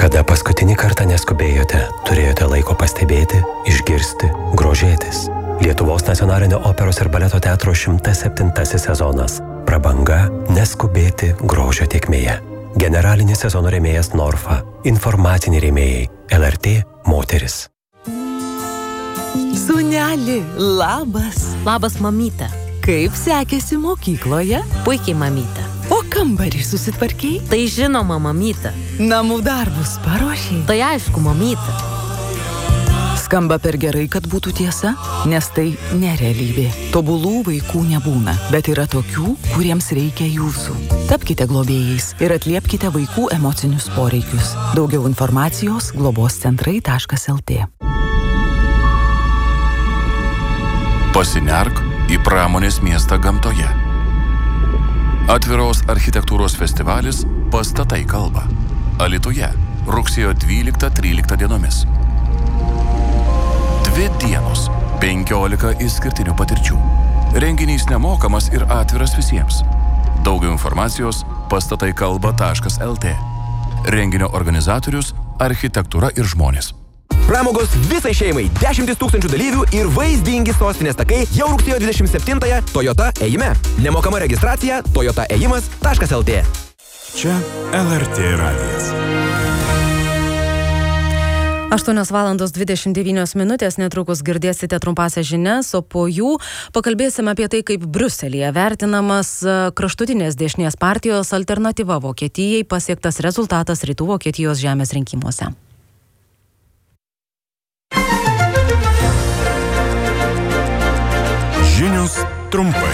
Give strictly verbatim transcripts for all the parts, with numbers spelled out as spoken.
Kada paskutinį kartą neskubėjote, turėjote laiko pastebėti, išgirsti, grožėtis. Lietuvos nacionalinio operos ir baleto teatro šimtas septintasis sezonas. Prabanga neskubėti grožio tėkmėje. Generalinis sezono rėmėjas Norfa. Informaciniai rėmėjai L R T Moteris. Sūneli, labas. Labas, mamyte. Kaip sekėsi mokykloje? Puikiai, mamyte. O kambarį susitvarkei? Tai žinoma, mamyte. Namų darbus paruošei? Tai aišku, mamyte. Skamba per gerai, kad būtų tiesa, nes tai nerealybė. Tobulų vaikų nebūna, bet yra tokių, kuriems reikia jūsų. Tapkite globėjais ir atliepkite vaikų emocinius poreikius. Daugiau informacijos globoscentrai taškas el tė. Pasinerk į pramonės miestą gamtoje. Atviros architektūros festivalis Pastatai kalba. Alytuje rugsėjo dvyliktą tryliktą dienomis. Dvi dienos, penkiolika išskirtinių patirčių. Renginys nemokamas ir atviras visiems. Daugiau informacijos pastatai kalba taškas el tė. Renginio organizatorius Architektūra ir žmonės. Pramogos visai šeimai, dešimtis tūkstančių dalyvių ir vaizdingi sostinės takai jau rugsėjo dvidešimt septintąją Toyota ėjime. Nemokama registracija toyota ėjimas taškas el tė. Čia L R T radijas. aštuonios valandos dvidešimt devynios minutės, netrukus girdėsite trumpąsias žinias, o po jų pakalbėsime apie tai, kaip Briuselyje vertinamas kraštutinės dešinės partijos Alternatyva Vokietijai pasiektas rezultatas Rytų Vokietijos žemės rinkimuose. Žinios trumpai.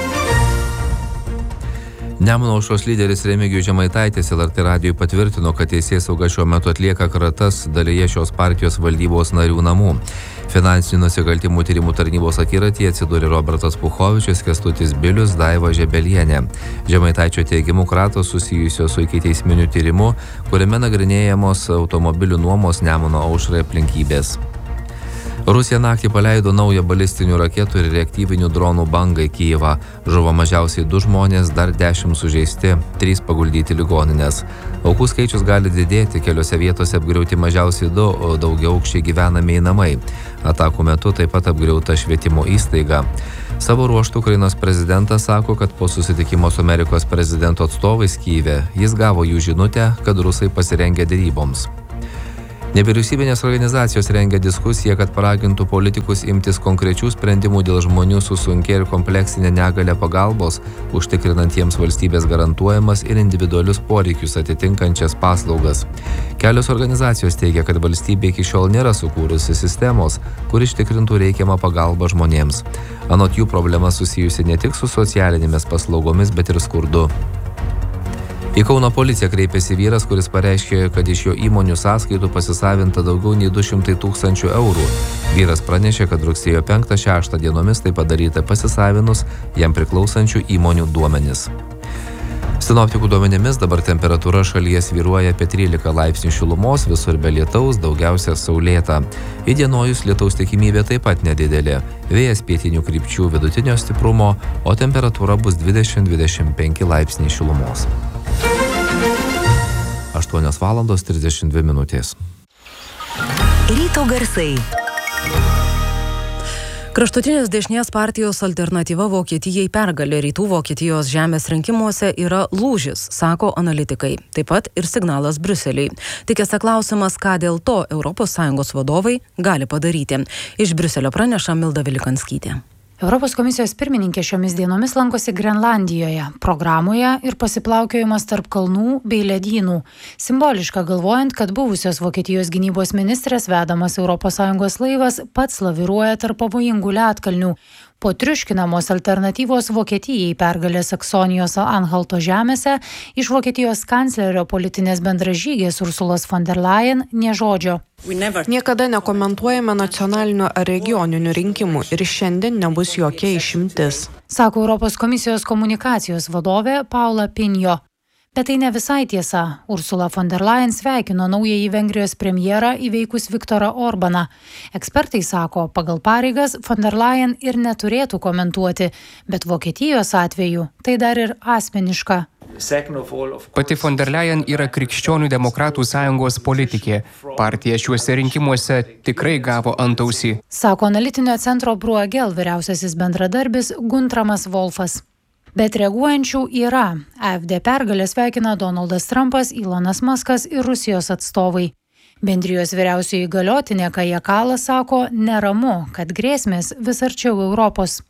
Nemuno aušros lyderis Remigijus Žemaitaitis L R T radijui patvirtino, kad teisėsauga šiuo metu atlieka kratas dalyje šios partijos valdybos narių namų. Finansinių nusikaltimų tyrimų tarnybos akiratyje atsidūrė Robertas Puchovičius, Kęstutis Bilius, Daiva Žebelienė. Žemaitaičio teigimu kratos susijusios su ikiteisminiu tyrimu, kuriame nagrinėjamos automobilių nuomos Nemuno aušrai aplinkybės. Rusija naktį paleido naują balistinių raketų ir reaktyvinių dronų bangą į Kijevą. Žuvo mažiausiai du žmonės, dar dešimt sužeisti, trys paguldyti ligoninės. Aukų skaičius gali didėti, keliose vietose apgriauti mažiausiai du, o daugiaaukščiai gyvenamieji namai. Atakų metu taip pat apgriauta švietimo įstaiga. Savo ruožtu Ukrainos prezidentas sako, kad po susitikimo su Amerikos prezidento atstovais Kijeve jis gavo jų žinutę, kad rusai pasirengę deryboms. Nevyriausybinės organizacijos rengia diskusiją, kad paragintų politikus imtis konkrečių sprendimų dėl žmonių su sunkia ir kompleksinė negalia pagalbos, užtikrinantiems valstybės garantuojamas ir individualius poreikius atitinkančias paslaugas. Kelios organizacijos teigia, kad valstybė iki šiol nėra sukūrusi sistemos, kur ištikrintų reikiamą pagalbą žmonėms. Anot jų problema susijusi ne tik su socialinėmis paslaugomis, bet ir skurdu. Į Kauno policiją kreipėsi vyras, kuris pareiškė, kad iš jo įmonių sąskaitų pasisavinta daugiau nei du šimtai tūkstančių eurų. Vyras pranešė, kad rugsėjo penktą šeštą dienomis tai padaryta pasisavinus jam priklausančių įmonių duomenis. Sinoptikų duomenimis dabar temperatūra šalyje svyruoja apie trylika laipsnių šilumos, visur be lietaus, daugiausia saulėta. Įdienojus lietaus tikimybė taip pat nedidelė. Vėjas pietinių krypčių vidutinio stiprumo, o temperatūra bus dvidešimt dvidešimt penki laipsniai šilumos. aštuonios valandos trisdešimt dvi minutės. Ryto garsai. Kraštutinės dešinės partijos Alternatyva Vokietijai pergalė Rytų Vokietijos žemės rinkimuose yra lūžis, sako analitikai. Taip pat ir signalas Briuseliui. Tik esi klausimas, ką dėl to Europos Sąjungos vadovai gali padaryti. Iš Briuselio praneša Milda Vilikanskytė. Europos komisijos pirmininkė šiomis dienomis lankosi Grenlandijoje, programoje ir pasiplaukiojimas tarp kalnų bei ledynų. Simboliška galvojant, kad buvusios Vokietijos gynybos ministrės vedamas Europos Sąjungos laivas pats laviruoja tarp pavojingų ledkalnių. Po triuškinamos Alternatyvos Vokietijai pergalės Saksonijos Anhalto žemėse iš Vokietijos kanclerio politinės bendražygės Ursulos von der Leyen nė žodžio. Niekada nekomentuojame nacionalinių ar regioninių rinkimų ir šiandien nebus jokia išimtis, sako Europos komisijos komunikacijos vadovė Paula Pinjo. Bet tai ne visai tiesa. Ursula von der Leyen sveikino naująjį Vengrijos premjerą įveikus Viktorą Orbaną. Ekspertai sako, pagal pareigas von der Leyen ir neturėtų komentuoti, bet Vokietijos atveju tai dar ir asmeniška. Pati von der Leyen yra Krikščionių demokratų sąjungos politikė. Partija šiuose rinkimuose tikrai gavo antausį. Sako analitinio centro Bruegel vyriausiasis bendradarbis Guntramas Wolfas. Bet reaguojančių yra. A F D pergalę sveikina Donaldas Trumpas, Elonas Muskas ir Rusijos atstovai. Bendrijos vyriausioji įgaliotinė Kaja Kallas sako, neramu, kad grėsmės vis arčiau Europos.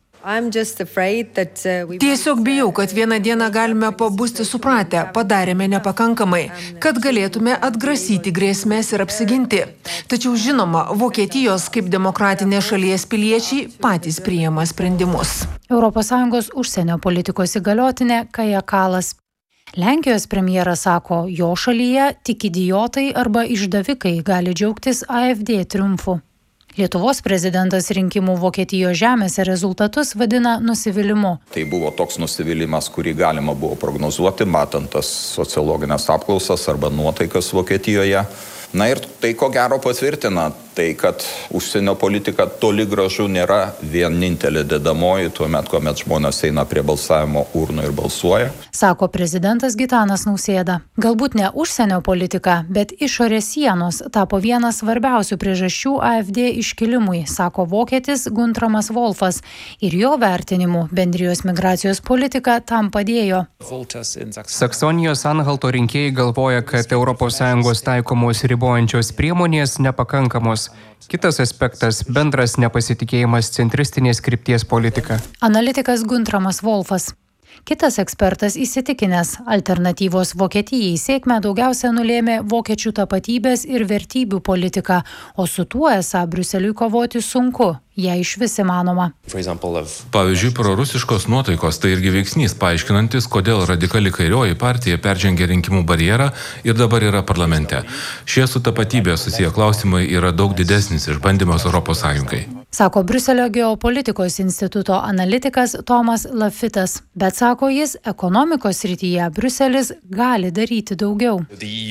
Tiesiog bijau, kad vieną dieną galime pabusti supratę, padarėme nepakankamai, kad galėtume atgrasyti grėsmės ir apsiginti. Tačiau žinoma, Vokietijos kaip demokratinės šalies piliečiai patys priima sprendimus. Europos Sąjungos užsienio politikos įgaliotinė Kaja Kallas. Lenkijos premjeras sako, jo šalyje tik idiotai arba išdavikai gali džiaugtis A F D triumfu. Lietuvos prezidentas rinkimų Vokietijos žemėse rezultatus vadina nusivylimu. Tai buvo toks nusivylimas, kurį galima buvo prognozuoti, matant tas sociologinės apklausas arba nuotaikas Vokietijoje. Na ir tai ko gero patvirtina, tai kad užsienio politika toli gražu nėra vienintelė dedamoji tuomet, kuomet žmonės eina prie balsavimo urnų ir balsuoja. Sako prezidentas Gitanas Nausėda. Galbūt ne užsienio politika, bet išorės sienos tapo vienas svarbiausių priežasčių A F D iškilimui, sako vokietis Guntramas Wolfas. Ir jo vertinimu bendrijos migracijos politika tam padėjo. Saksonijos Anhalto rinkėjai galvoja, kad Europos Sąjungos taikomos ribojančios priemonės nepakankamos. Kitas aspektas – bendras nepasitikėjimas centristinės krypties politika. Analitikas Guntramas Wolfas. Kitas ekspertas įsitikinęs, alternatyvos Vokietijai sėkmę daugiausia nulėmė vokiečių tapatybės ir vertybių politika, o su tuo esą Briuseliui kovoti sunku, jei iš vis įmanoma. Pavyzdžiui, prorusiškos nuotaikos tai irgi veiksnys, paaiškinantis, kodėl radikali kairioji partija peržengė rinkimų barjerą ir dabar yra parlamente. Šie su tapatybė susiję klausimai yra daug didesnis išbandymas Europos Sąjungai. Sako Briuselio geopolitikos instituto analitikas Tomas Lafitas. Bet sako jis, ekonomikos srityje Briuselis gali daryti daugiau.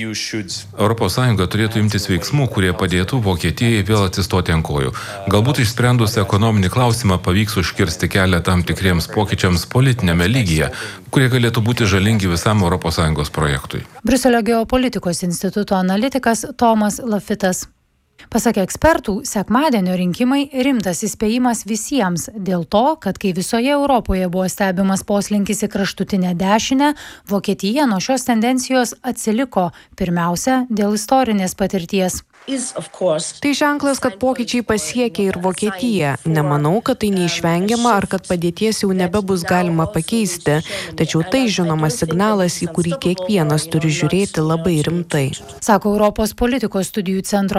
Europos Sąjunga turėtų imtis veiksmų, kurie padėtų Vokietijai vėl atsistoti ant kojų. Galbūt išsprendus ekonominį klausimą pavyks užkirsti kelią tam tikriems pokyčiams politinėme lygyje, kurie galėtų būti žalingi visam Europos Sąjungos projektui. Briuselio geopolitikos instituto analitikas Tomas Lafitas. Pasak ekspertų, sekmadienio rinkimai rimtas įspėjimas visiems dėl to, kad kai visoje Europoje buvo stebimas poslinkis į kraštutinę dešinę, Vokietija nuo šios tendencijos atsiliko, pirmiausia, dėl istorinės patirties. Tai ženklas, kad pokyčiai pasiekia ir Vokietiją. Nemanau, kad tai neišvengiama ar kad padėties jau nebebus galima pakeisti, tačiau tai žinoma signalas, į kurį kiekvienas turi žiūrėti labai rimtai. Sako Europos politikos studijų centro